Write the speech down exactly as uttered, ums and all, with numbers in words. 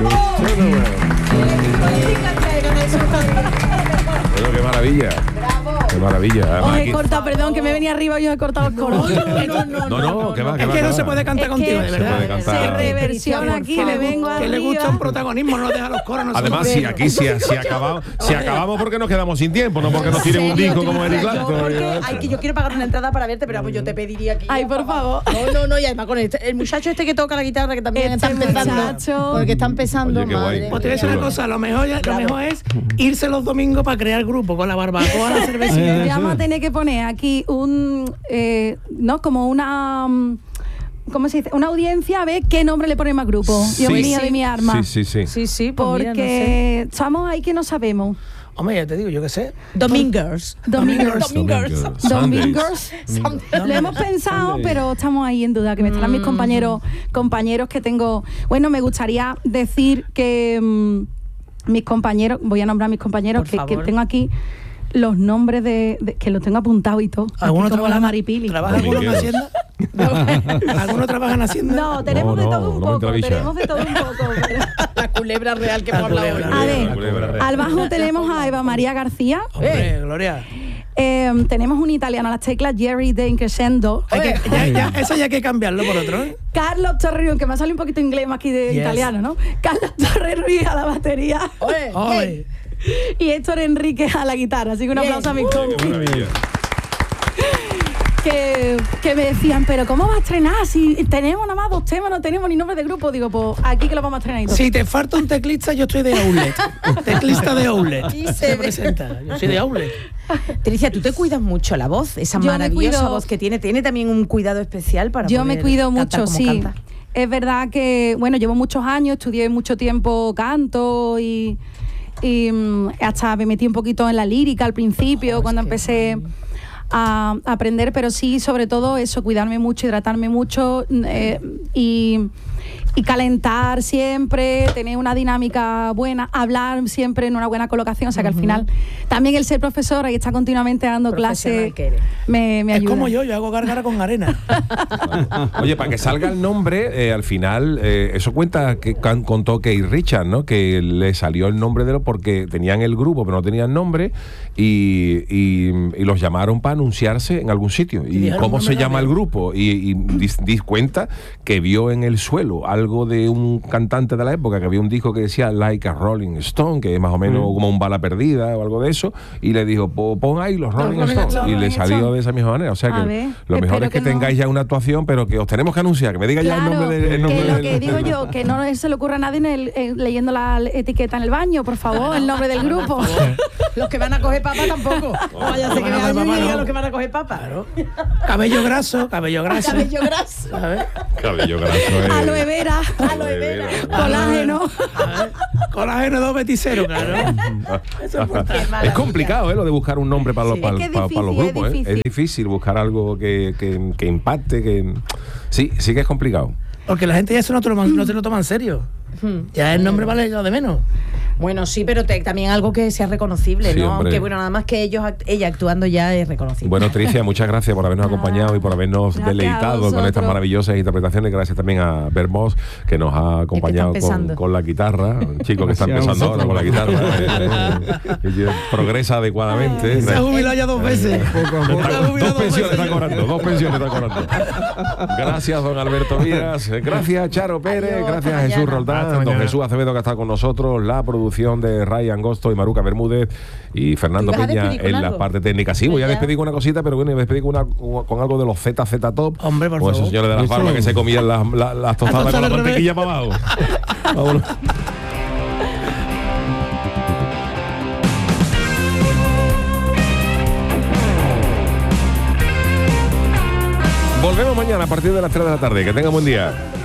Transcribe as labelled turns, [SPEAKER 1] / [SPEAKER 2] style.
[SPEAKER 1] Bueno, qué maravilla. Qué maravilla.
[SPEAKER 2] Os he cortado, perdón, que me venía arriba y os he cortado los coros.
[SPEAKER 1] No, no, no, no, que va, que
[SPEAKER 3] es
[SPEAKER 1] va.
[SPEAKER 3] que
[SPEAKER 1] que
[SPEAKER 3] no
[SPEAKER 1] va.
[SPEAKER 3] se puede cantar
[SPEAKER 2] Es
[SPEAKER 3] contigo,
[SPEAKER 2] que
[SPEAKER 3] de verdad.
[SPEAKER 1] se puede cantar.
[SPEAKER 2] Se reversiona aquí, le vengo
[SPEAKER 3] Que
[SPEAKER 2] arriba.
[SPEAKER 3] le gusta un protagonismo, no deja los coros. No se
[SPEAKER 1] Además,
[SPEAKER 3] los
[SPEAKER 1] si
[SPEAKER 3] ve.
[SPEAKER 1] aquí si, si acabamos, si acabamos porque nos quedamos sin tiempo, no porque nos tiren un disco como Eric
[SPEAKER 4] Yo,
[SPEAKER 1] Clapton.
[SPEAKER 4] porque hay que yo quiero pagar una entrada para verte, pero vamos, yo te pediría que
[SPEAKER 2] Ay, por favor.
[SPEAKER 4] No, no, no, y además con este, el muchacho este que toca la guitarra que también
[SPEAKER 2] Este
[SPEAKER 4] está empezando.
[SPEAKER 2] muchacho.
[SPEAKER 4] Porque está empezando,
[SPEAKER 1] Oye, qué guay.
[SPEAKER 4] madre.
[SPEAKER 3] Pues te voy a decir una cosa, lo mejor, ya- lo mejor es irse los domingos para crear grupo con la barbacoa, la cervecita.
[SPEAKER 2] Vamos a tener que poner aquí un, eh, no, como una, mm, ¿cómo se dice? Una audiencia a ver qué nombre le ponemos al grupo. Dios
[SPEAKER 1] Sí.
[SPEAKER 2] mío, de mi arma.
[SPEAKER 1] Sí, sí, sí.
[SPEAKER 4] Sí, sí, pues mira, no sé.
[SPEAKER 2] Porque estamos ahí que no sabemos.
[SPEAKER 3] Hombre, ya te digo, yo qué sé.
[SPEAKER 4] Domingers.
[SPEAKER 2] Domingos.
[SPEAKER 4] Domingers.
[SPEAKER 2] Domingos. Lo hemos pensado,
[SPEAKER 1] Sunday.
[SPEAKER 2] pero estamos ahí en duda, que me estarán mis compañeros, compañeros que tengo. Bueno, me gustaría decir que mm, mis compañeros, voy a nombrar a mis compañeros,
[SPEAKER 4] Por
[SPEAKER 2] que, que
[SPEAKER 4] favor.
[SPEAKER 2] tengo aquí los nombres de, de- que los tengo apuntados y todo. Aquí
[SPEAKER 3] ¿Alguno
[SPEAKER 2] como la
[SPEAKER 3] trabaja-
[SPEAKER 2] Maripili.
[SPEAKER 3] ¿Trabaja alguno en
[SPEAKER 1] Domingueros.
[SPEAKER 3] Hacienda? ¿Alguno trabaja en Hacienda?
[SPEAKER 2] No, tenemos
[SPEAKER 1] No,
[SPEAKER 2] de
[SPEAKER 1] no,
[SPEAKER 2] todo un
[SPEAKER 1] no me
[SPEAKER 2] poco,
[SPEAKER 1] entrevista.
[SPEAKER 2] tenemos de todo un poco. pero-
[SPEAKER 4] La culebra real que
[SPEAKER 3] La
[SPEAKER 4] hemos hablado hoy.
[SPEAKER 3] culebra.
[SPEAKER 2] A ver,
[SPEAKER 1] Culebra real.
[SPEAKER 2] al bajo tenemos a Eva María García.
[SPEAKER 3] Hombre, Gloria.
[SPEAKER 2] Eh, tenemos un italiano a las teclas, Jerry de Increscendo.
[SPEAKER 3] Hay que- ya, ya, eso ya hay que cambiarlo por otro, ¿eh?
[SPEAKER 2] Carlos Torre, que me ha salido un poquito inglés más aquí de
[SPEAKER 3] Yes.
[SPEAKER 2] italiano, ¿no? Carlos Torre Ruiz a la batería
[SPEAKER 4] Oye,
[SPEAKER 3] Oye,
[SPEAKER 2] y Héctor Enrique a la guitarra. Así que un
[SPEAKER 4] Bien.
[SPEAKER 2] aplauso a mis
[SPEAKER 1] Qué
[SPEAKER 2] compis.
[SPEAKER 1] maravilla.
[SPEAKER 2] Que, que me decían, pero ¿cómo va a estrenar? Si tenemos nada más dos temas, no tenemos ni nombre de grupo. Digo, pues aquí que lo vamos a estrenar y todo.
[SPEAKER 3] si te falta un teclista, yo estoy de Outlet. Teclista de Outlet.
[SPEAKER 4] Y
[SPEAKER 3] Se
[SPEAKER 4] se ve.
[SPEAKER 3] presenta. Yo soy de Outlet.
[SPEAKER 4] Tricia, tú te cuidas mucho la voz, esa
[SPEAKER 2] Yo me
[SPEAKER 4] maravillosa
[SPEAKER 2] cuido-
[SPEAKER 4] voz que tiene. Tiene también un cuidado especial para
[SPEAKER 2] Yo me
[SPEAKER 4] poder
[SPEAKER 2] cuido
[SPEAKER 4] cantar
[SPEAKER 2] mucho,
[SPEAKER 4] como
[SPEAKER 2] sí.
[SPEAKER 4] canta.
[SPEAKER 2] Es verdad que, bueno, llevo muchos años, estudié mucho tiempo canto y, y mm, hasta me metí un poquito en la lírica al principio,
[SPEAKER 4] Oh,
[SPEAKER 2] cuando
[SPEAKER 4] es que-
[SPEAKER 2] empecé a aprender, pero sí, sobre todo eso, cuidarme mucho, hidratarme mucho eh, y, y calentar siempre, tener una dinámica buena, hablar siempre en una buena colocación, o sea que al final también el ser profesora y estar continuamente dando
[SPEAKER 4] Profesional
[SPEAKER 2] clases
[SPEAKER 4] que eres.
[SPEAKER 2] me, me
[SPEAKER 3] Es
[SPEAKER 2] ayuda.
[SPEAKER 3] como yo, yo hago gárgara con arena.
[SPEAKER 1] Oye, para que salga el nombre, eh, al final, eh, eso cuenta que can- contó Keith Richards, ¿no? Que le salió el nombre de lo porque tenían el grupo, pero no tenían nombre, y, y, y los llamaron para anunciarse en algún sitio. ¿Y
[SPEAKER 3] dijeron,
[SPEAKER 1] cómo
[SPEAKER 3] "No
[SPEAKER 1] se
[SPEAKER 3] me
[SPEAKER 1] llama
[SPEAKER 3] llames".
[SPEAKER 1] el grupo? Y, y dis, dis cuenta que vio en el suelo algo de un cantante de la época, que había un disco que decía Like a Rolling Stone, que es más o menos como un bala perdida o algo de eso, y le dijo, "Po- pon ahí los Rolling
[SPEAKER 3] Rolling
[SPEAKER 1] Stones",
[SPEAKER 3] Stones.
[SPEAKER 1] y le
[SPEAKER 2] Rolling
[SPEAKER 1] salió
[SPEAKER 2] Stones.
[SPEAKER 1] de esa misma manera. O sea
[SPEAKER 2] A
[SPEAKER 1] que
[SPEAKER 2] ver,
[SPEAKER 1] lo mejor
[SPEAKER 2] espero
[SPEAKER 1] es que,
[SPEAKER 2] que no-
[SPEAKER 1] tengáis ya una actuación, pero que os tenemos que anunciar, que me diga ya el
[SPEAKER 2] Claro,
[SPEAKER 1] nombre, de, el nombre
[SPEAKER 2] que lo
[SPEAKER 1] del-
[SPEAKER 2] que digo yo, que no se le ocurra a nadie en el- eh, leyendo la etiqueta en el baño, por favor, el nombre del grupo.
[SPEAKER 4] Los que van a coger papa tampoco. No vaya a ser que
[SPEAKER 3] No,
[SPEAKER 4] vean
[SPEAKER 3] no,
[SPEAKER 4] y
[SPEAKER 3] no,
[SPEAKER 4] digan
[SPEAKER 3] no.
[SPEAKER 4] los que van a coger papa.
[SPEAKER 3] Claro. Cabello graso, cabello graso.
[SPEAKER 4] Cabello graso.
[SPEAKER 3] ¿Sabes?
[SPEAKER 1] Cabello graso. eh.
[SPEAKER 2] Aloe vera,
[SPEAKER 4] Aloe vera.
[SPEAKER 2] colágeno.
[SPEAKER 3] Colágeno dos veintiséis, claro. Eso es importante.
[SPEAKER 1] Es
[SPEAKER 4] maravilla.
[SPEAKER 1] complicado, ¿eh? Lo de buscar un nombre para, los-
[SPEAKER 4] Sí.
[SPEAKER 1] para,
[SPEAKER 2] Es que es
[SPEAKER 1] para- para los
[SPEAKER 2] difícil, es
[SPEAKER 1] grupos, ¿eh?
[SPEAKER 2] difícil.
[SPEAKER 1] Es difícil buscar algo que, que, que impacte, que... Sí, sí que es complicado.
[SPEAKER 3] Porque la gente ya eso no, te lo, no se lo toma en serio. Ya el nombre vale lo de menos.
[SPEAKER 4] Bueno, sí, pero te- también algo que sea reconocible,
[SPEAKER 1] Sí,
[SPEAKER 4] ¿no?
[SPEAKER 1] hombre.
[SPEAKER 4] Aunque bueno, nada más que ellos, act- ella actuando ya es reconocible.
[SPEAKER 1] Bueno, Tricia, muchas gracias por habernos acompañado y por habernos
[SPEAKER 2] Gracias a
[SPEAKER 1] deleitado con estas
[SPEAKER 2] vosotros.
[SPEAKER 1] maravillosas interpretaciones. Gracias también a Bermos, que nos ha acompañado con,
[SPEAKER 4] empezando.
[SPEAKER 1] con la guitarra. Un chico que está
[SPEAKER 5] Gracias a
[SPEAKER 1] empezando ahora con la guitarra. eh, eh, y progresa adecuadamente.
[SPEAKER 3] Se ha jubilado ya dos veces.
[SPEAKER 5] Poco a
[SPEAKER 3] Se
[SPEAKER 5] poco.
[SPEAKER 3] ha
[SPEAKER 1] Dos
[SPEAKER 3] jubilado dos
[SPEAKER 1] pensiones
[SPEAKER 3] veces.
[SPEAKER 1] está cobrando, dos pensiones está cobrando. Gracias, don Alberto Vías. Gracias, Charo Pérez.
[SPEAKER 4] Adiós,
[SPEAKER 1] gracias,
[SPEAKER 4] hasta
[SPEAKER 1] Jesús
[SPEAKER 4] mañana.
[SPEAKER 1] Roldán.
[SPEAKER 5] Hasta
[SPEAKER 1] Don
[SPEAKER 5] mañana.
[SPEAKER 1] Jesús Acevedo, que está con nosotros. La producción de Ray Angosto y Maruca Bermúdez. Y Fernando
[SPEAKER 4] ¿Te ibas a
[SPEAKER 1] Peña
[SPEAKER 4] despedir con
[SPEAKER 1] en la
[SPEAKER 4] algo?
[SPEAKER 1] parte técnica. Sí, voy a
[SPEAKER 4] Ya.
[SPEAKER 1] despedir con una cosita, pero bueno, voy a despedir con, una, con algo de los Z Z Top.
[SPEAKER 3] Hombre, por
[SPEAKER 1] Con esos
[SPEAKER 3] favor.
[SPEAKER 1] señores de las
[SPEAKER 5] Eso.
[SPEAKER 1] barbas que se comían las, las, las tostadas con
[SPEAKER 3] tostadas
[SPEAKER 1] la
[SPEAKER 3] al revés.
[SPEAKER 1] mantequilla para abajo. Vámonos. Volvemos mañana a partir de las tres de la tarde. Que tengan buen día.